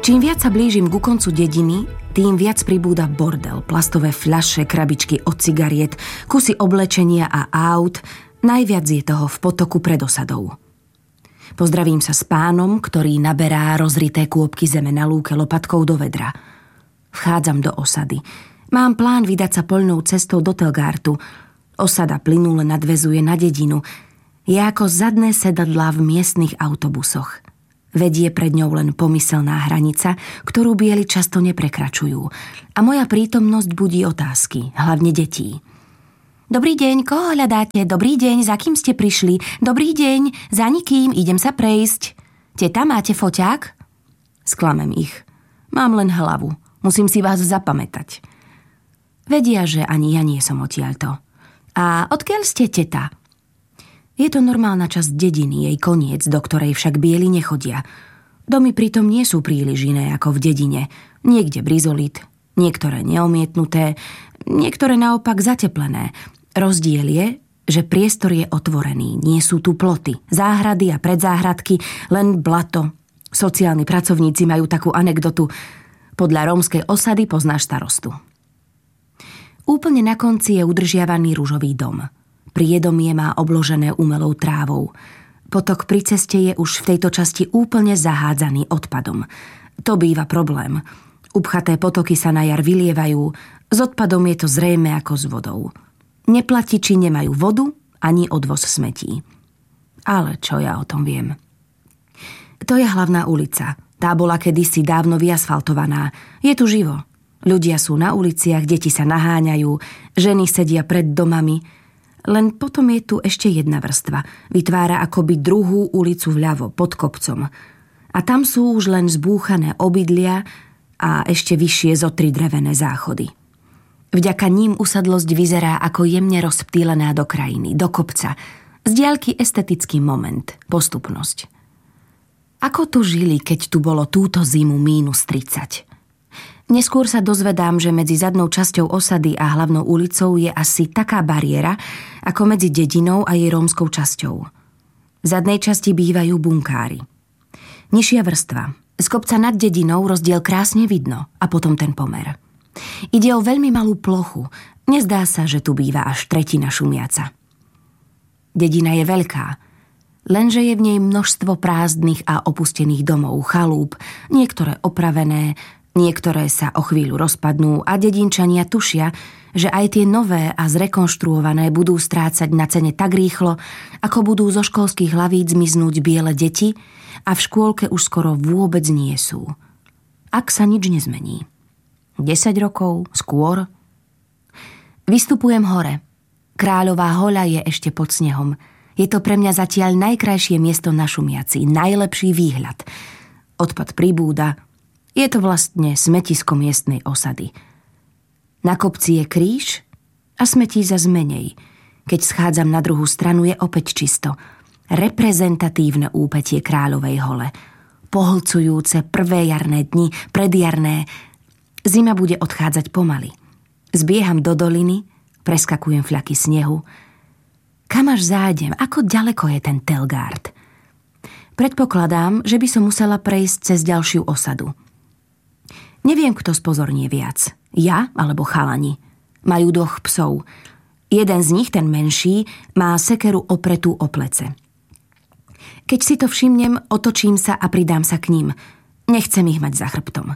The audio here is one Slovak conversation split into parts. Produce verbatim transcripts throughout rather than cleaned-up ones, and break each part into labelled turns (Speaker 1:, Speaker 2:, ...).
Speaker 1: Čím viac sa blížim ku koncu dediny, tým viac pribúda bordel, plastové fľaše, krabičky od cigariet, kusy oblečenia a aut. Najviac je toho v potoku pred osadou. Pozdravím sa s pánom, ktorý naberá rozrité kôpky zeme na lúke lopatkou do vedra. Vchádzam do osady. Mám plán vydať sa poľnou cestou do Telgártu. Osada plynule nadväzuje na dedinu. Je ako zadné sedadlá v miestnych autobusoch. Vedie pred ňou len pomyselná hranica, ktorú bieli často neprekračujú. A moja prítomnosť budí otázky, hlavne detí. Dobrý deň, koho hľadáte? Dobrý deň, za kým ste prišli? Dobrý deň, za nikým, idem sa prejsť. Teta, máte foťák? Sklamem ich. Mám len hlavu, musím si vás zapamätať. Vedia, že ani ja nie som odtiaľto. A odkiaľ ste, teta? Je to normálna časť dediny, jej koniec, do ktorej však bieli nechodia. Domy pritom nie sú príliš iné ako v dedine. Niekde brizolit, niektoré neomietnuté, niektoré naopak zateplené. Rozdiel je, že priestor je otvorený, nie sú tu ploty, záhrady a predzáhradky, len blato. Sociálni pracovníci majú takú anekdotu. Podľa rómskej osady poznáš starostu. Úplne na konci je udržiavaný ružový dom. Priedomie má obložené umelou trávou. Potok pri ceste je už v tejto časti úplne zahádzaný odpadom. To býva problém. Upchaté potoky sa na jar vylievajú, s odpadom je to zrejme ako s vodou. Neplatiči nemajú vodu ani odvoz smetí. Ale čo ja o tom viem? To je hlavná ulica. Tá bola kedysi dávno vyasfaltovaná. Je tu živo. Ľudia sú na uliciach, deti sa naháňajú, ženy sedia pred domami. Len potom je tu ešte jedna vrstva. Vytvára akoby druhú ulicu vľavo, pod kopcom. A tam sú už len zbúchané obydlia a ešte vyššie zo tri drevené záchody. Vďaka ním usadlosť vyzerá ako jemne rozptýlená do krajiny, do kopca. Z diaľky estetický moment, postupnosť. Ako tu žili, keď tu bolo túto zimu mínus tridsať? Neskôr sa dozvedám, že medzi zadnou časťou osady a hlavnou ulicou je asi taká bariéra, ako medzi dedinou a jej rómskou časťou. V zadnej časti bývajú bunkári. Nižšia vrstva. Z kopca nad dedinou rozdiel krásne vidno a potom ten pomer. Ide o veľmi malú plochu. Nezdá sa, že tu býva až tretina šumiaca. Dedina je veľká, lenže je v nej množstvo prázdnych a opustených domov, chalúp, niektoré opravené, niektoré sa o chvíľu rozpadnú a dedinčania tušia, že aj tie nové a zrekonštruované budú strácať na cene tak rýchlo, ako budú zo školských hlavíc zmiznúť biele deti a v škôlke už skoro vôbec nie sú. Ak sa nič nezmení. desať rokov, skôr. Vystupujem hore. Kráľová hoľa je ešte pod snehom. Je to pre mňa zatiaľ najkrajšie miesto na Šumiaci, najlepší výhľad. Odpad pribúda. Je to vlastne smetisko miestnej osady. Na kopci je kríž a smetí zas menej. Keď schádzam na druhú stranu, je opäť čisto. Reprezentatívne úpätie Kráľovej hole. Pohlcujúce prvé jarné dni, predjarné. Zima bude odchádzať pomaly. Zbieham do doliny, preskakujem fľaky snehu. Kam až zájdem? Ako ďaleko je ten Telgárt? Predpokladám, že by som musela prejsť cez ďalšiu osadu. Neviem, kto spozornie viac. Ja alebo chalani. Majú dvoch psov. Jeden z nich, ten menší, má sekeru opretú o plece. Keď si to všimnem, otočím sa a pridám sa k ním. Nechcem ich mať za chrbtom.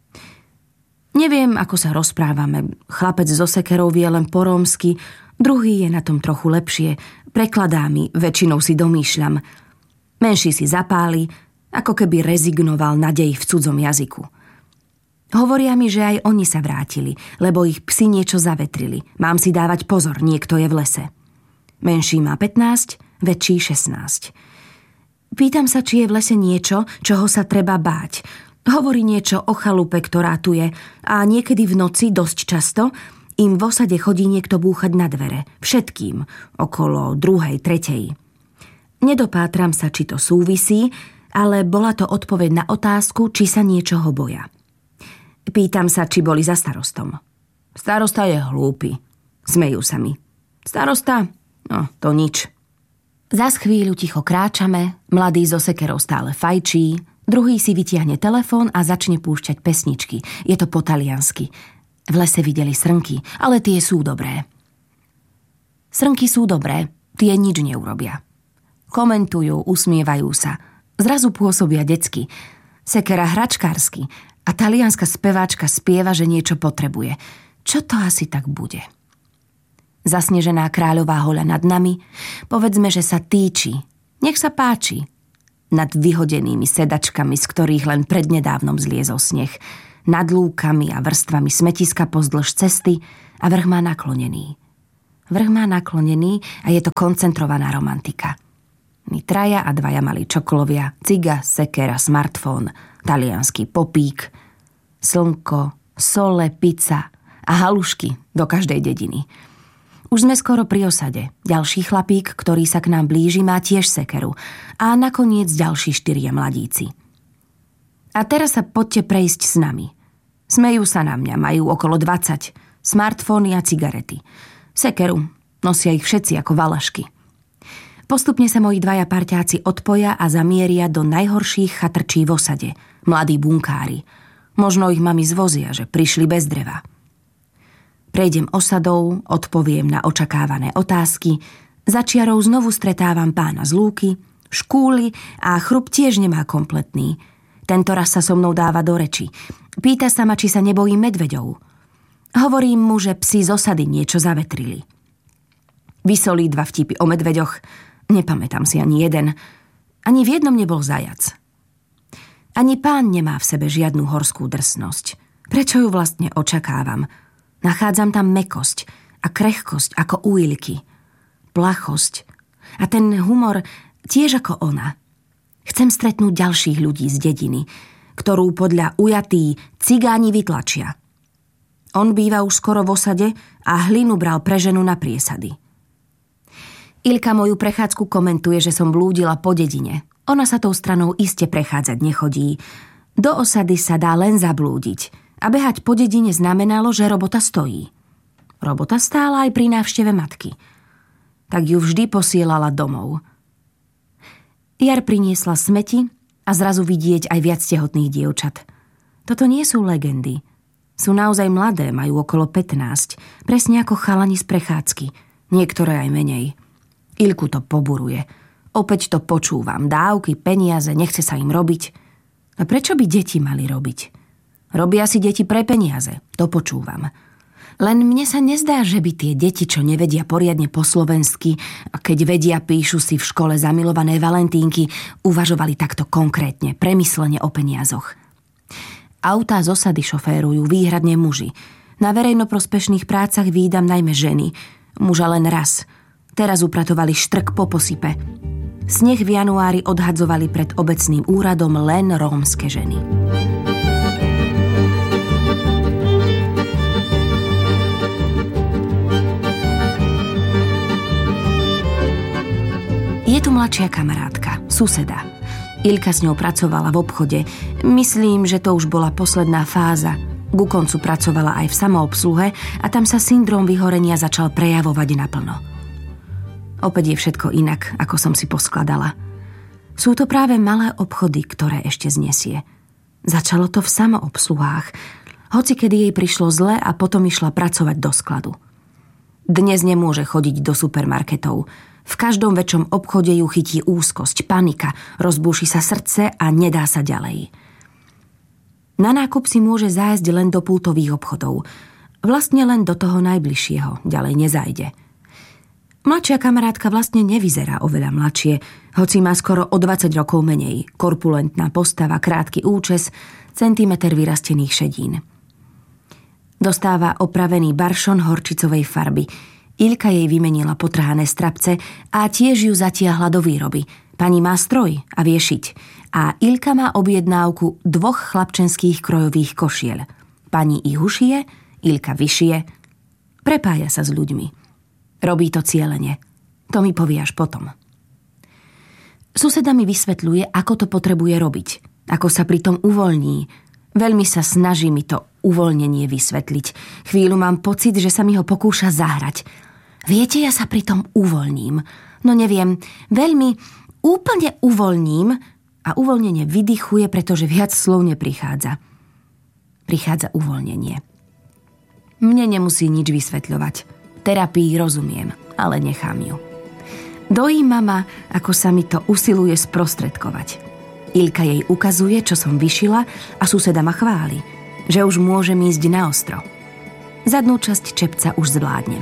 Speaker 1: Neviem, ako sa rozprávame. Chlapec so sekerou vie len po rómsky, druhý je na tom trochu lepšie. Prekladá mi, väčšinou si domýšľam. Menší si zapáli, ako keby rezignoval na dej v cudzom jazyku. Hovoria mi, že aj oni sa vrátili, lebo ich psi niečo zavetrili. Mám si dávať pozor, niekto je v lese. Menší má pätnásť, väčší šestnásť. Pýtam sa, či je v lese niečo, čoho sa treba báť. Hovorí niečo o chalupe, ktorá tu je, a niekedy v noci, dosť často, im v osade chodí niekto búchať na dvere. Všetkým, okolo druhej, tretej. Nedopátram sa, či to súvisí, ale bola to odpoveď na otázku, či sa niečoho boja. Pýtam sa, či boli za starostom. Starosta je hlúpy. Smejú sa mi. Starosta? No, to nič. Zas chvíľu ticho kráčame, mladý so sekerou stále fajčí, Druhý si vytiahne telefón a začne púšťať pesničky. Je to po taliansky. V lese videli srnky, ale tie sú dobré. Srnky sú dobré, tie nič neurobia. Komentujú, usmievajú sa. Zrazu pôsobia detsky. Sekera hračkársky a talianska speváčka spieva, že niečo potrebuje. Čo to asi tak bude? Zasnežená kráľová hoľa nad nami, povedzme, že sa týči. Nech sa páči. Nad vyhodenými sedačkami, z ktorých len prednedávnom zliezol sneh. Nad lúkami a vrstvami smetiska pozdĺž cesty a vrch má naklonený. Vrch má naklonený a je to koncentrovaná romantika. My traja a dvaja malí čokolovia, ciga, sekera, smartfón, taliansky popík, slnko, sole, pizza a halušky do každej dediny. Už sme skoro pri osade. Ďalší chlapík, ktorý sa k nám blíži, má tiež sekeru. A nakoniec ďalší štyria mladíci. A teraz sa poďte prejsť s nami. Smejú sa na mňa, majú okolo dvadsať. Smartfóny a cigarety. Sekeru, nosia ich všetci ako valašky. Postupne sa moji dvaja parťáci odpoja a zamieria do najhorších chatrčí v osade. Mladí bunkári. Možno ich mami zvozia, že prišli bez dreva. Prejdem osadou, odpoviem na očakávané otázky, za čiarou znovu stretávam pána z lúky, škúly a chrup tiež nemá kompletný. Tento raz sa so mnou dáva do reči. Pýta sa ma, či sa nebojím medveďov. Hovorím mu, že psi z osady niečo zavetrili. Vysolí dva vtipy o medveďoch. Nepamätám si ani jeden. Ani v jednom nebol zajac. Ani pán nemá v sebe žiadnu horskú drsnosť. Prečo ju vlastne očakávam? Nachádzam tam mäkkosť a krehkosť ako u Ilky. Plachosť a ten humor tiež ako ona. Chcem stretnúť ďalších ľudí z dediny, ktorú podľa ujatí cigáni vytlačia. On býva už skoro v osade a hlinu bral pre ženu na priesady. Ilka moju prechádzku komentuje, že som blúdila po dedine. Ona sa tou stranou iste prechádzať nechodí. Do osady sa dá len zablúdiť. A behať po dedine znamenalo, že robota stojí. Robota stála aj pri návšteve matky. Tak ju vždy posielala domov. Jar priniesla smeti a zrazu vidieť aj viac tehotných dievčat. Toto nie sú legendy. Sú naozaj mladé, majú okolo pätnásť. Presne ako chalani z prechádzky. Niektoré aj menej. Ilku to poburuje. Opäť to počúvam. Dávky, peniaze, nechce sa im robiť. A prečo by deti mali robiť? Robia si deti pre peniaze. To počúvam. Len mne sa nezdá, že by tie deti, čo nevedia poriadne po slovensky, a keď vedia, píšu si v škole zamilované valentínky, uvažovali takto konkrétne, premyslene o peniazoch. Autá z osady šoférujú výhradne muži. Na verejnoprospešných prácach vídam najmä ženy. Muža len raz. Teraz upratovali štrk po posype. Sneh v januári odhadzovali pred obecným úradom len rómske ženy. Je tu mladšia kamarátka, suseda. Ilka s ňou pracovala v obchode. Myslím, že to už bola posledná fáza. Ku koncu pracovala aj v samoobsluhe a tam sa syndrom vyhorenia začal prejavovať naplno. Opäť je všetko inak, ako som si poskladala. Sú to práve malé obchody, ktoré ešte znesie. Začalo to v samoobsluhách, hoci kedy jej prišlo zle a potom išla pracovať do skladu. Dnes nemôže chodiť do supermarketov. V každom väčšom obchode ju chytí úzkosť, panika, rozbúši sa srdce a nedá sa ďalej. Na nákup si môže zájsť len do pultových obchodov. Vlastne len do toho najbližšieho, ďalej nezajde. Mladšia kamarátka vlastne nevyzerá oveľa mladšie, hoci má skoro o dvadsať rokov menej. Korpulentná postava, krátky účes, centimeter vyrastených šedín. Dostáva opravený baršon horčicovej farby. Ilka jej vymenila potrhané strapce a tiež ju zatiahla do výroby. Pani má stroj a vie šiť. A Ilka má objednávku dvoch chlapčenských krojových košiel. Pani ich ušije, Ilka vyšije. Prepája sa s ľuďmi. Robí to cielene. To mi povie až potom. Suseda mi vysvetľuje, ako to potrebuje robiť. Ako sa pritom uvoľní. Veľmi sa snaží mi to uvoľnenie vysvetliť. Chvíľu mám pocit, že sa mi ho pokúša zahrať. Viete, ja sa pritom uvoľním. No neviem, veľmi, úplne uvoľním a uvoľnenie vydychuje, pretože viac slov neprichádza. Prichádza uvoľnenie. Mne nemusí nič vysvetľovať. Terapii rozumiem, ale nechám ju. Dojíma ma, ako sa mi to usiluje sprostredkovať. Ilka jej ukazuje, čo som vyšila a suseda ma chváli, že už môžem ísť na ostro. Zadnú časť čepca už zvládnem.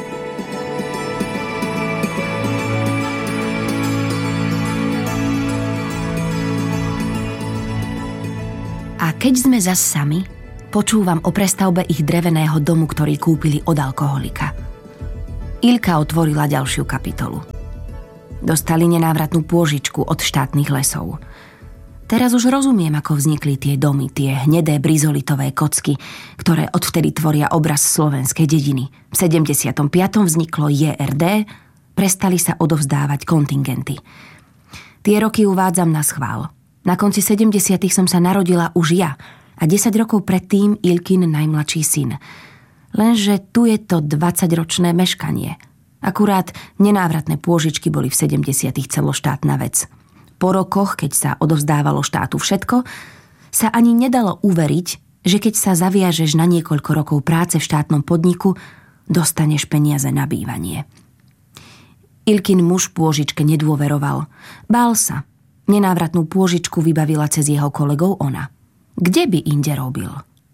Speaker 1: A keď sme zas sami, počúvam o prestavbe ich dreveného domu, ktorý kúpili od alkoholika. Ilka otvorila ďalšiu kapitolu. Dostali nenávratnú pôžičku od štátnych lesov. Teraz už rozumiem, ako vznikli tie domy, tie hnedé brizolitové kocky, ktoré odvtedy tvoria obraz slovenskej dediny. V sedemdesiatom piatom vzniklo J R D, prestali sa odovzdávať kontingenty. Tie roky uvádzam na schvál. Na konci sedemdesiatych som sa narodila už ja a desať rokov predtým Ilkin najmladší syn. Lenže tu je to dvadsaťročné meškanie. Akurát nenávratné pôžičky boli v sedemdesiatych celoštátna vec. Po rokoch, keď sa odovzdávalo štátu všetko, sa ani nedalo uveriť, že keď sa zaviažeš na niekoľko rokov práce v štátnom podniku, dostaneš peniaze na bývanie. Ilkin muž pôžičke nedôveroval. Bál sa. Nenávratnú pôžičku vybavila cez jeho kolegov ona. Kde by inde robil?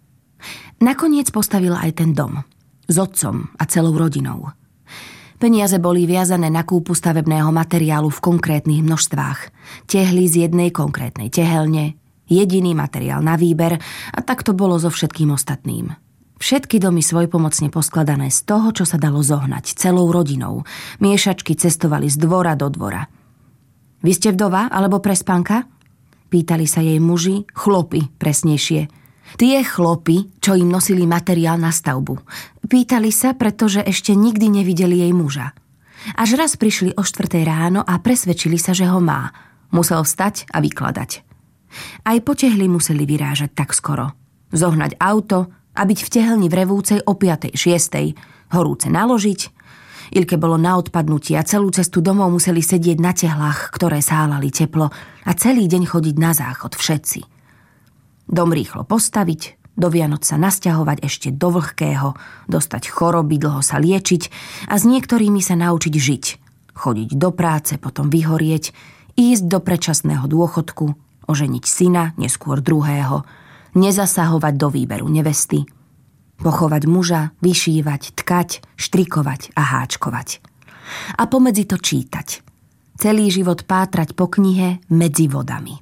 Speaker 1: Nakoniec postavila aj ten dom. S otcom a celou rodinou. Peniaze boli viazané na kúpu stavebného materiálu v konkrétnych množstvách. Tehly z jednej konkrétnej tehelne, jediný materiál na výber a tak to bolo so všetkým ostatným. Všetky domy svojpomocne poskladané z toho, čo sa dalo zohnať, celou rodinou. Miešačky cestovali z dvora do dvora. Vy ste vdova alebo prespanka? Pýtali sa jej muži, chlopi presnejšie. Tie chlopy, čo im nosili materiál na stavbu. Pýtali sa, pretože ešte nikdy nevideli jej muža. Až raz prišli o štvrtej ráno a presvedčili sa, že ho má. Musel vstať a vykladať. Aj po tehli museli vyrážať tak skoro. Zohnať auto a byť v tehelni v Revúcej o piatej šiestej, horúce naložiť. Ilke bolo na odpadnutie a celú cestu domov museli sedieť na tehlách, ktoré sálali teplo a celý deň chodiť na záchod všetci. Dom rýchlo postaviť, do Vianoc sa nasťahovať ešte do vlhkého, dostať choroby, dlho sa liečiť a s niektorými sa naučiť žiť. Chodiť do práce, potom vyhorieť, ísť do predčasného dôchodku, oženiť syna, neskôr druhého, nezasahovať do výberu nevesty, pochovať muža, vyšívať, tkať, štrikovať a háčkovať. A pomedzi to čítať. Celý život pátrať po knihe Medzi vodami.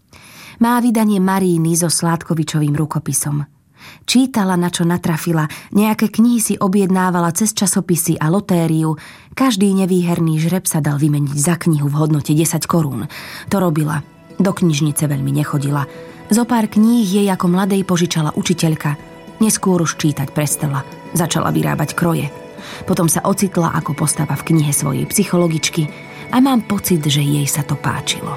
Speaker 1: Má vydanie Maríny so Sládkovičovým rukopisom. Čítala, na čo natrafila, nejaké knihy si objednávala cez časopisy a lotériu. Každý nevýherný žreb sa dal vymeniť za knihu v hodnote desať korún. To robila. Do knižnice veľmi nechodila. Zopár kníh jej ako mladej požičala učiteľka. Neskôr už čítať prestala. Začala vyrábať kroje. Potom sa ocitla ako postava v knihe svojej psychologičky a mám pocit, že jej sa to páčilo.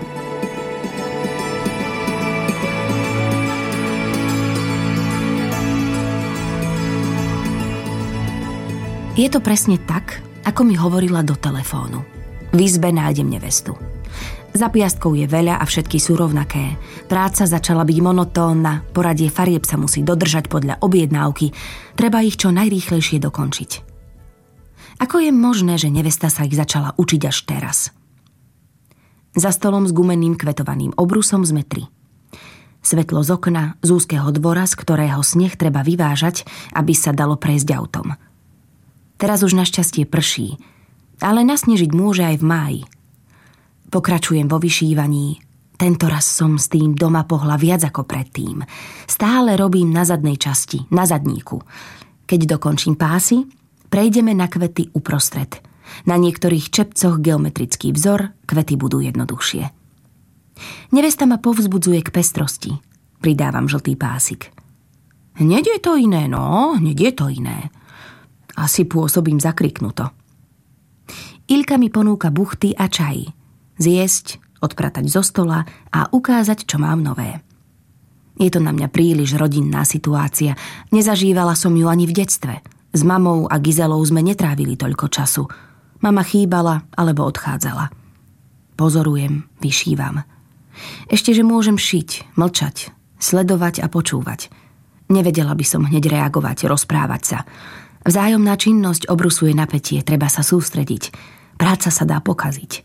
Speaker 1: Je to presne tak, ako mi hovorila do telefónu. V izbe nájdem nevestu. Za piastkou je veľa a všetky sú rovnaké. Práca začala byť monotónna, poradie farieb sa musí dodržať podľa objednávky. Treba ich čo najrýchlejšie dokončiť. Ako je možné, že nevesta sa ich začala učiť až teraz? Za stolom s gumeným kvetovaným obrusom sme tri. Svetlo z okna, z úzkeho dvora, z ktorého sneh treba vyvážať, aby sa dalo prejsť autom. Teraz už našťastie prší, ale nasnežiť môže aj v máji. Pokračujem vo vyšívaní. Tento raz som s tým doma pohla viac ako predtým. Stále robím na zadnej časti, na zadníku. Keď dokončím pásy, prejdeme na kvety uprostred. Na niektorých čepcoch geometrický vzor, kvety budú jednoduchšie. Nevesta ma povzbudzuje k pestrosti. Pridávam žltý pásik. Hneď je to iné, no, hneď je to iné. Asi pôsobím zakriknuto. Ilka mi ponúka buchty a čaj. Zjesť, odpratať zo stola a ukázať, čo mám nové. Je to na mňa príliš rodinná situácia. Nezažívala som ju ani v detstve. S mamou a Gizelou sme netrávili toľko času. Mama chýbala alebo odchádzala. Pozorujem, vyšívam. Ešte, že môžem šiť, mlčať, sledovať a počúvať. Nevedela by som hneď reagovať, rozprávať sa. Vzájomná činnosť obrusuje napätie, treba sa sústrediť. Práca sa dá pokaziť.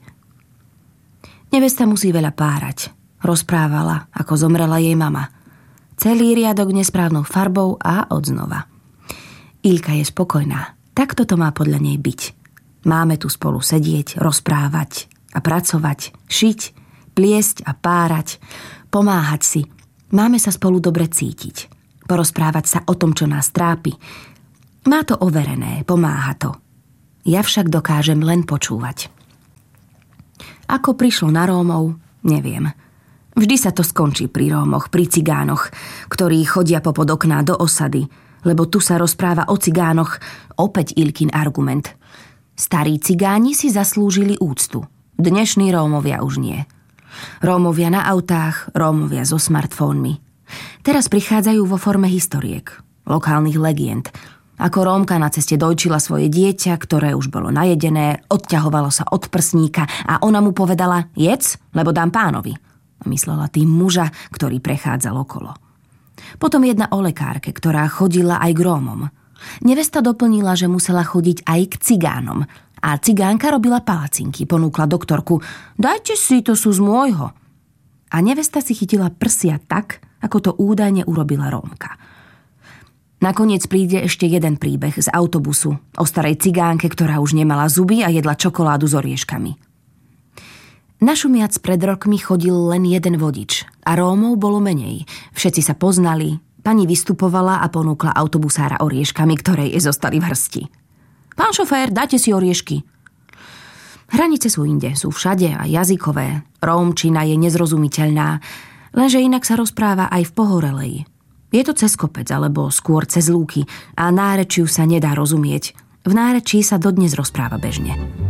Speaker 1: Nevesta musí veľa párať. Rozprávala, ako zomrela jej mama. Celý riadok nesprávnou farbou a odznova. Ilka je spokojná. Takto to má podľa nej byť. Máme tu spolu sedieť, rozprávať a pracovať, šiť, pliesť a párať, pomáhať si. Máme sa spolu dobre cítiť. Porozprávať sa o tom, čo nás trápi. Má to overené, pomáha to. Ja však dokážem len počúvať. Ako prišlo na Rómov, neviem. Vždy sa to skončí pri Rómoch, pri cigánoch, ktorí chodia popod okná do osady, lebo tu sa rozpráva o cigánoch, opäť Ilkin argument. Starí cigáni si zaslúžili úctu. Dnešní Rómovia už nie. Rómovia na autách, Rómovia so smartfónmi. Teraz prichádzajú vo forme historiek, lokálnych legend. Ako Rómka na ceste dojčila svoje dieťa, ktoré už bolo najedené, odťahovalo sa od prsníka a ona mu povedala: jedz, lebo dám pánovi. Myslela tým muža, ktorý prechádzal okolo. Potom jedna o lekárke, ktorá chodila aj k Rómom. Nevesta doplnila, že musela chodiť aj k cigánom. A cigánka robila palacinky, ponúkla doktorku: dajte si, to sú z môjho. A nevesta si chytila prsia tak, ako to údajne urobila Rómka. Nakoniec príde ešte jeden príbeh z autobusu o starej cigánke, ktorá už nemala zuby a jedla čokoládu s orieškami. Na Šumiac pred rokmi chodil len jeden vodič a Rómov bolo menej. Všetci sa poznali, pani vystupovala a ponúkla autobusára orieškami, ktoré jej zostali v hrsti. Pán šofér, dajte si oriešky. Hranice sú inde, sú všade a jazykové. Rómčina je nezrozumiteľná, lenže inak sa rozpráva aj v Pohorelej. Je to cez kopec, alebo skôr cez lúky a nárečiu sa nedá rozumieť. V nárečí sa dodnes rozpráva bežne.